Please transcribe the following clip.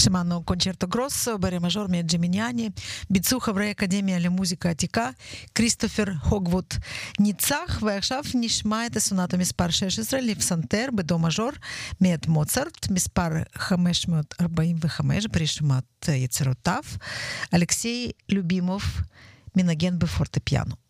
שמענו קונצ'רטו גרוסו ברה מז'ור מאת ג'מיניאני, ביצעו חברי אקדמיה למוזיקה עתיקה, כריסטופר הוגווד ניצח, ועכשיו נשמע את הסונטה מספר 16 לפסנתר בדו מז'ור מאת מוצרט, מספר 545 ברשימת יצירותיו. אלכסיי לובימוב מנגן בפורטפיאנו.